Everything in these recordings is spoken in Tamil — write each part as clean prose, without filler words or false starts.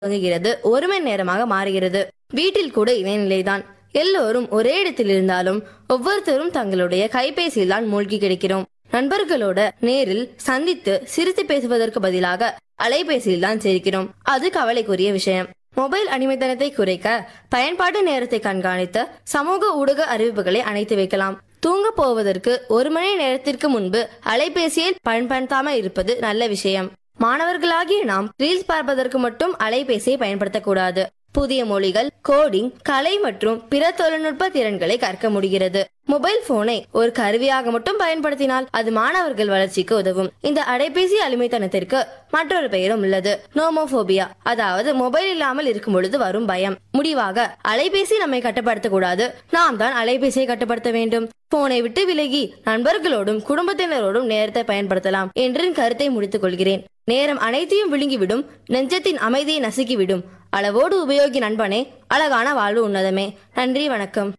துவங்குகிறது, ஒரு மணி நேரமாக மாறுகிறது. வீட்டில் கூட இதே நிலைதான். எல்லோரும் ஒரே இடத்தில் இருந்தாலும் ஒவ்வொருத்தரும் தங்களுடைய கைபேசியில் தான் மூழ்கி கிடக்கிறோம். நண்பர்களோட நேரில் சந்தித்து சிரித்து பேசுவதற்கு பதிலாக அலைபேசியில் தான் சேர்க்கிறோம். அது கவலைக்குரிய விஷயம். மொபைல் அடிமைத்தனத்தை குறைக்க பயன்பாட்டு நேரத்தை கண்காணித்து சமூக ஊடக அறிவிப்புகளை அணைத்து வைக்கலாம். தூங்க போவதற்கு 1 மணி நேரத்திற்கு முன்பு அலைபேசியை பயன்படுத்தாமல் இருப்பது நல்ல விஷயம். மாணவர்களாகிய நாம் ரீல்ஸ் பார்ப்பதற்கு மட்டும் அலைபேசியை பயன்படுத்தக்கூடாது. புதிய மொழிகள், கோடிங், கலை மற்றும் பிற தொழில்நுட்ப திறன்களை கற்க முடிகிறது. மொபைல் போனை ஒரு கருவியாக மட்டும் பயன்படுத்தினால் அது மாணவர்கள் வளர்ச்சிக்கு உதவும். இந்த அலைபேசி அடிமைத்தனத்திற்கு மற்றொரு பெயரும் உள்ளது, நோமோபோபியா. அதாவது மொபைல் இல்லாமல் இருக்கும் பொழுது வரும் பயம். முடிவாக அலைபேசி நம்மை கட்டுப்படுத்த கூடாது, நாம் தான் அலைபேசியை கட்டுப்படுத்த வேண்டும். போனை விட்டு விலகி நண்பர்களோடும் குடும்பத்தினரோடும் நேரத்தை பயன்படுத்தலாம் என்று கருத்தை முடித்துக் கொள்கிறேன். நேரம் அனைத்தையும் விழுங்கிவிடும், நெஞ்சத்தின் அமைதியை நசுக்கிவிடும். அளவோடு உபயோகி நண்பனே, அழகான வாழ்வு உன்னதமே. நன்றி, வணக்கம்.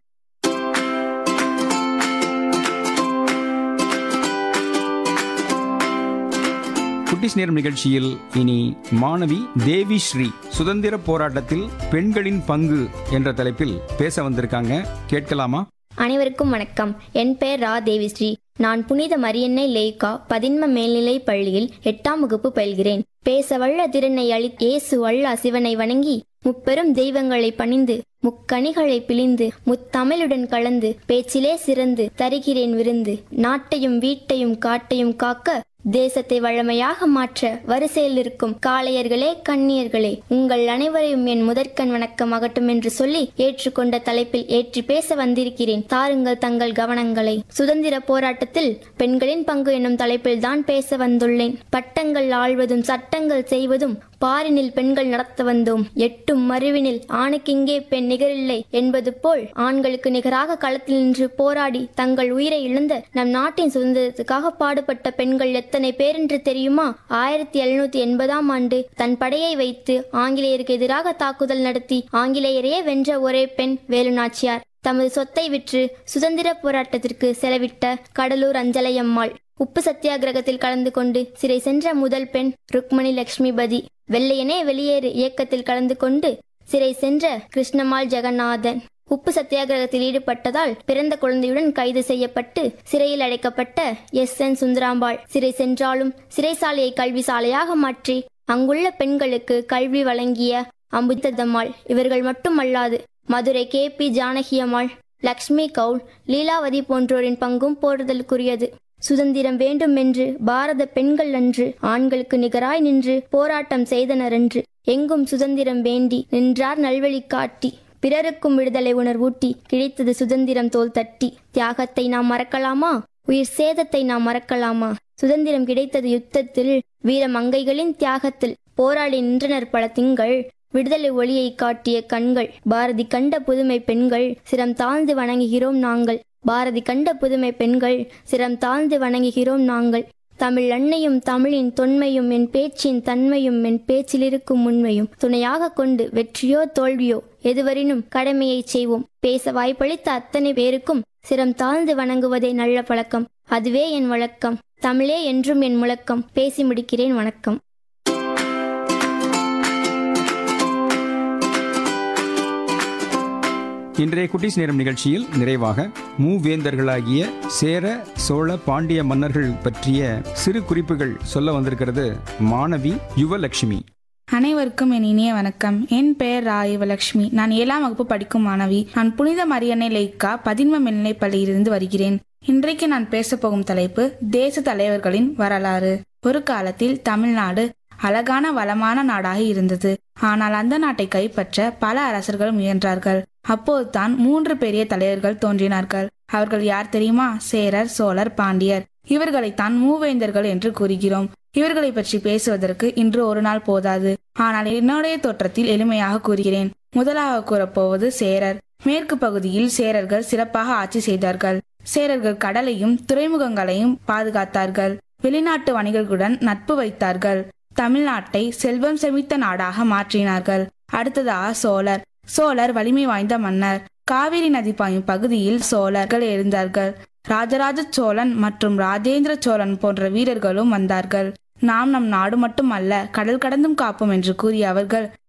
குட்டிஸ் நேரம் நிகழ்ச்சியில் இனி மாணவி தேவி ஸ்ரீ சுதந்திர போராட்டத்தில் பெண்களின் பங்கு என்ற தலைப்பில் பேச வந்திருக்காங்க. கேட்கலாமா? அனைவருக்கும் வணக்கம். என் பெயர் ரா தேவிஸ்ரீ. நான் புனித மரியன்னை லேக்கா பதின்ம மேல்நிலை பள்ளியில் 8ஆம் வகுப்பு பயில்கிறேன். பேச வல்ல திறனை இயேசு அல்லா சிவனை வணங்கி முப்பெரும் தெய்வங்களை பணிந்து முக்கணிகளை பிழிந்து முத்தமிழுடன் கலந்து பேச்சிலே சிறந்து தருகிறேன் விருந்து. நாட்டையும் வீட்டையும் காட்டையும் காக்க தேசத்தை வழமையாக மாற்ற வரிசையில் இருக்கும் காளையர்களே, கண்ணியர்களே, உங்கள் அனைவரையும் என் முதற்கண் வணக்கம் ஆகட்டும் என்று சொல்லி ஏற்றுக்கொண்ட தலைப்பில் ஏற்றி பேச வந்திருக்கிறேன். தாருங்கள் தங்கள் கவனங்களை. சுதந்திர போராட்டத்தில் பெண்களின் பங்கு என்னும் தலைப்பில் தான் பேச வந்துள்ளேன். பட்டங்கள் ஆள்வதும் சட்டங்கள் செய்வதும் பாரினில் பெண்கள் நடத்த வந்தோம். எட்டும் மறுவினில் ஆணுக்கிங்கே பெண் நிகரில்லை என்பது போல் ஆண்களுக்கு நிகராக களத்தில் நின்று போராடி தங்கள் உயிரை இழந்த நம் நாட்டின் சுதந்திரத்துக்காக பாடுபட்ட பெண்கள் எத்தனை பேர் என்று தெரியுமா? 1780ஆம் ஆண்டு தன் படையை வைத்து ஆங்கிலேயருக்கு எதிராக தாக்குதல் நடத்தி ஆங்கிலேயரையே வென்ற ஒரே பெண் வேலுநாச்சியார். தமது சொத்தை விற்று சுதந்திர போராட்டத்திற்கு செலவிட்ட கடலூர் அஞ்சலையம்மாள். உப்பு சத்தியாகிரகத்தில் கலந்து கொண்டு சிறை சென்ற முதல் பெண் ருக்மணி லட்சுமிபதி. வெள்ளையனே வெளியேறு இயக்கத்தில் கலந்து கொண்டு சிறை சென்ற கிருஷ்ணமால் ஜெகநாதன். உப்பு சத்தியாகிரகத்தில் ஈடுபட்டதால் பிறந்த குழந்தையுடன் கைது செய்யப்பட்டு சிறையில் அடைக்கப்பட்ட என் சுந்தராம்பாள். சிறை சென்றாலும் சிறைசாலையை கல்வி சாலையாக மாற்றி அங்குள்ள பெண்களுக்கு கல்வி வழங்கிய அம்புதம்மாள். இவர்கள் மட்டுமல்லாது மதுரை KP ஜானகியம்மாள், லக்ஷ்மி கவுல், லீலாவதி போன்றோரின் பங்கும் போற்றுதலுக்குரியது. சுதந்திரம் வேண்டும் என்று பாரத பெண்கள் அன்று ஆண்களுக்கு நிகராய் நின்று போராட்டம் செய்தனர் என்று எங்கும் சுதந்திரம் வேண்டி நின்றார் நல்வழி காட்டி. பிறருக்கும் விடுதலை உணர்வூட்டி கிடைத்தது சுதந்திரம் தோல் தட்டி. தியாகத்தை நாம் மறக்கலாமா? உயிர் சேதத்தை நாம் மறக்கலாமா? சுதந்திரம் கிடைத்தது யுத்தத்தில், வீர மங்கைகளின் தியாகத்தில். போராடி நின்றனர் பல திங்கள், விடுதலை ஒளியை காட்டிய கண்கள். பாரதி கண்ட புதுமை பெண்கள் சிரம் தாழ்ந்து வணங்குகிறோம் நாங்கள். பாரதி கண்ட புதுமை பெண்கள் சிரம் தாழ்ந்து வணங்குகிறோம் நாங்கள். தமிழ் அன்னையும் தமிழின் தொன்மையும் என் பேச்சின் தன்மையும் என் பேச்சிலிருக்கும் உண்மையும் துணையாக கொண்டு வெற்றியோ தோல்வியோ எதுவரினும் கடமையை செய்வோம். பேச வாய்ப்பளித்த அத்தனை பேருக்கும் சிரம் தாழ்ந்து வணங்குவதே நல்ல பழக்கம். அதுவே என் வழக்கம். தமிழே என்றும் என் முழக்கம். பேசி முடிக்கிறேன். வணக்கம். இன்றைய குட்டிஸ் நேரம் நிகழ்ச்சியில் நிறைவாக மூவேந்தர்களாகிய சேர, சோழ, பாண்டிய மன்னர்கள் பற்றிய சிறு குறிப்புகள் சொல்ல வந்திருக்கிறது மாணவி யுவலட்சுமி. அனைவருக்கும் என் இனிய வணக்கம். என் பெயர் ரா யுவலட்சுமி. நான் 7ஆம் வகுப்பு படிக்கும் மாணவி. நான் புனித மரியன்னை லேக்கா பதின்ம மேல்நிலை பள்ளியிலிருந்து வருகிறேன். இன்றைக்கு நான் பேசப்போகும் தலைப்பு தேச தலைவர்களின் வரலாறு. ஒரு காலத்தில் தமிழ்நாடு அழகான வளமான நாடாக இருந்தது. ஆனால் அந்த நாட்டை கைப்பற்ற பல அரசர்கள் முயன்றார்கள். அப்போதுதான் 3 பெரிய தலைவர்கள் தோன்றினார்கள். அவர்கள் யார் தெரியுமா? சேரர், சோழர், பாண்டியர். இவர்களைத்தான் மூவேந்தர்கள் என்று கூறுகிறோம். இவர்களை பற்றி பேசுவதற்கு இன்று ஒரு நாள் போதாது. ஆனால் என்னுடைய தோற்றத்தில் எளிமையாக கூறுகிறேன். முதலாக கூறப்போவது சேரர். மேற்கு பகுதியில் சேரர்கள் சிறப்பாக ஆட்சி செய்தார்கள். சேரர்கள் கடலையும் துறைமுகங்களையும் பாதுகாத்தார்கள். வெளிநாட்டு வணிகர்களுடன் நட்பு வைத்தார்கள். தமிழ்நாட்டை செல்வம் செழித்த நாடாக மாற்றினார்கள். அடுத்ததாக சோழர். சோழர் வலிமை வாய்ந்த மன்னர். காவிரி நதி பாயும் பகுதியில் சோழர்கள் இருந்தார்கள். ராஜராஜ சோழன் மற்றும் ராஜேந்திர சோழன் போன்ற வீரர்களும் வந்தார்கள். நாம் நம் நாடு மட்டும் அல்ல, கடல் கடந்தும் காப்போம் என்று கூறிய அவர்கள்